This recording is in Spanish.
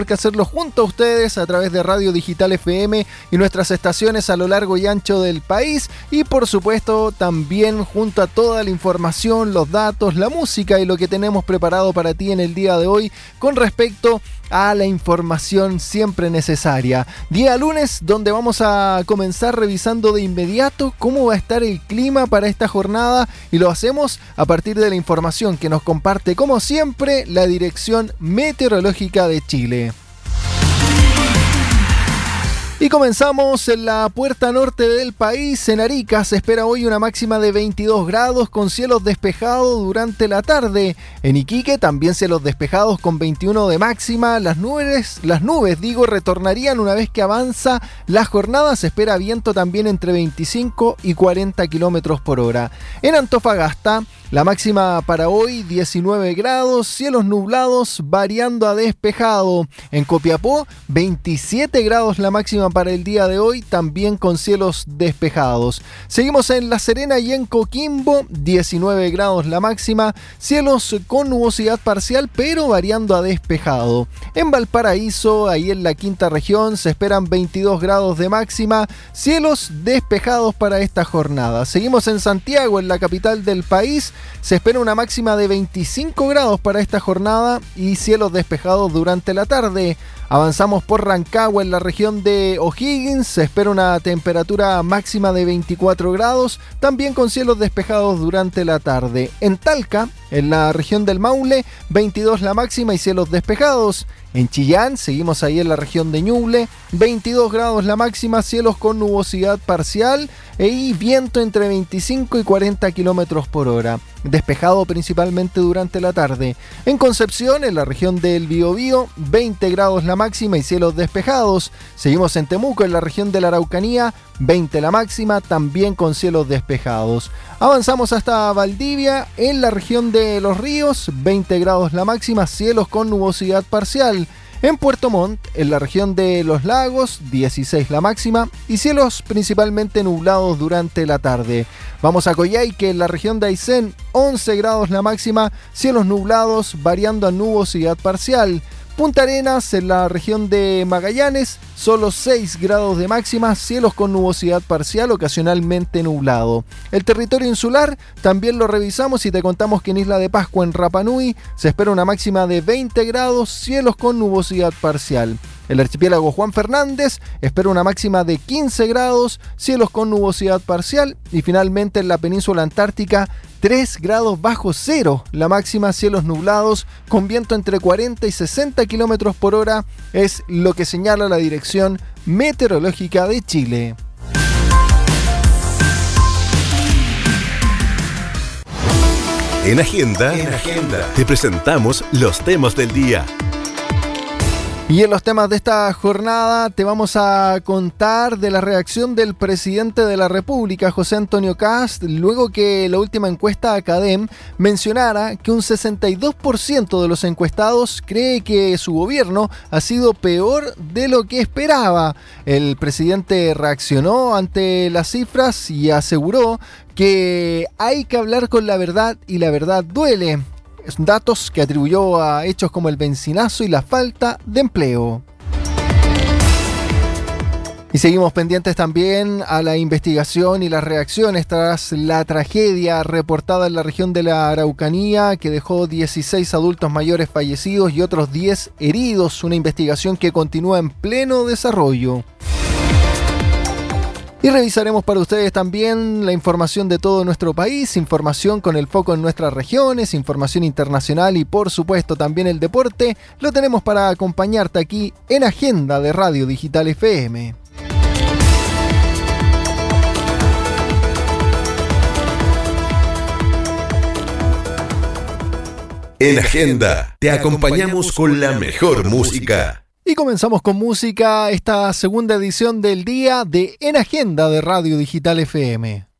que hacerlo junto a ustedes a través de Radio Digital FM y nuestras estaciones a lo largo y ancho del país, y por supuesto también junto a toda la información, los datos, la música y lo que tenemos preparado para ti en el día de hoy con respecto a la información siempre necesaria. Día lunes, donde vamos a comenzar revisando de inmediato cómo va a estar el clima para esta jornada, y lo hacemos a partir de la información que nos comparte como siempre la Dirección Meteorológica de Chile. Y comenzamos en la puerta norte del país. En Arica se espera hoy una máxima de 22 grados con cielos despejados durante la tarde. En Iquique también cielos despejados con 21 de máxima. Las nubes retornarían una vez que avanza la jornada. Se espera viento también entre 25 y 40 kilómetros por hora. En Antofagasta, la máxima para hoy 19 grados, cielos nublados variando a despejado. En Copiapó 27 grados la máxima para el día de hoy, también con cielos despejados. Seguimos en La Serena y en Coquimbo, 19 grados la máxima, cielos con nubosidad parcial pero variando a despejado. En Valparaíso, ahí en la quinta región, se esperan 22 grados de máxima, cielos despejados para esta jornada. Seguimos en Santiago, en la capital del país. Se espera una máxima de 25 grados para esta jornada y cielos despejados durante la tarde. Avanzamos por Rancagua, en la región de O'Higgins. Se espera una temperatura máxima de 24 grados, también con cielos despejados durante la tarde. En Talca, en la región del Maule, 22 la máxima y cielos despejados. En Chillán, seguimos ahí en la región de Ñuble, 22 grados la máxima, cielos con nubosidad parcial y viento entre 25 y 40 kilómetros por hora. Despejado principalmente durante la tarde. En Concepción, en la región del Biobío, 20 grados la máxima y cielos despejados. Seguimos en Temuco, en la región de la Araucanía, 20 la máxima, también con cielos despejados. Avanzamos hasta Valdivia, en la región de Los Ríos, 20 grados la máxima, cielos con nubosidad parcial. En Puerto Montt, en la región de Los Lagos, 16 la máxima y cielos principalmente nublados durante la tarde. Vamos a Coyhaique, en la región de Aysén, 11 grados la máxima, cielos nublados variando a nubosidad parcial. Punta Arenas, en la región de Magallanes, solo 6 grados de máxima, cielos con nubosidad parcial, ocasionalmente nublado. El territorio insular también lo revisamos y te contamos que en Isla de Pascua, en Rapa Nui, se espera una máxima de 20 grados, cielos con nubosidad parcial. El archipiélago Juan Fernández espera una máxima de 15 grados, cielos con nubosidad parcial. Y finalmente en la península antártica, 3 grados bajo cero, la máxima, cielos nublados, con viento entre 40 y 60 kilómetros por hora, es lo que señala la Dirección Meteorológica de Chile. En Agenda, te presentamos los temas del día. Y en los temas de esta jornada te vamos a contar de la reacción del presidente de la República, José Antonio Kast, luego que la última encuesta Academ mencionara que un 62% de los encuestados cree que su gobierno ha sido peor de lo que esperaba. El presidente reaccionó ante las cifras y aseguró que hay que hablar con la verdad y la verdad duele. Datos que atribuyó a hechos como el bencinazo y la falta de empleo. Y seguimos pendientes también a la investigación y las reacciones tras la tragedia reportada en la región de la Araucanía, que dejó 16 adultos mayores fallecidos y otros 10 heridos. Una investigación que continúa en pleno desarrollo. Y revisaremos para ustedes también la información de todo nuestro país, información con el foco en nuestras regiones, información internacional y por supuesto también el deporte. Lo tenemos para acompañarte aquí en Agenda de Radio Digital FM. En Agenda te acompañamos con la mejor música. Y comenzamos con música, esta segunda edición del día de En Agenda de Radio Digital FM.